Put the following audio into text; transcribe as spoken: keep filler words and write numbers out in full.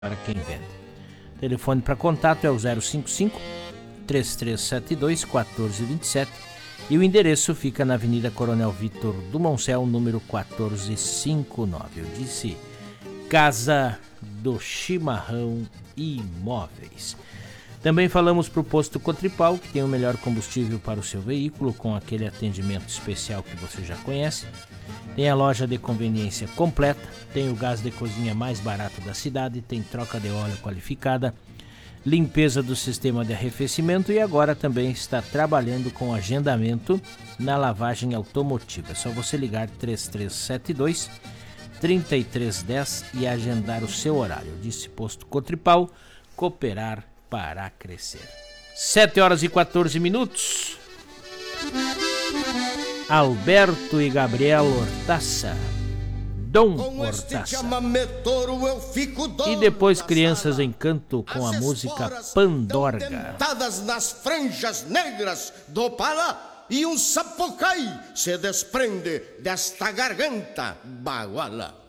para quem vende. Telefone para contato é o zero cinco cinco, três três sete dois, um quatro dois sete e o endereço fica na Avenida Coronel Vitor Dumoncel, número quatorze cinquenta e nove. Eu disse Casa do Chimarrão Imóveis. Também falamos para o Posto Cotripal, que tem o melhor combustível para o seu veículo, com aquele atendimento especial que você já conhece. Tem a loja de conveniência completa, tem o gás de cozinha mais barato da cidade, tem troca de óleo qualificada, limpeza do sistema de arrefecimento e agora também está trabalhando com agendamento na lavagem automotiva. É só você ligar três três sete dois, três três um zero e agendar o seu horário. Eu disse Posto Cotripal, cooperar para crescer. sete horas e quatorze minutos. Alberto e Gabriel Hortaça. Dom Hortaça. E depois Crianças em Canto com a música Pandorga. Nas franjas negras do Pará e um sapucai se desprende desta garganta baguala.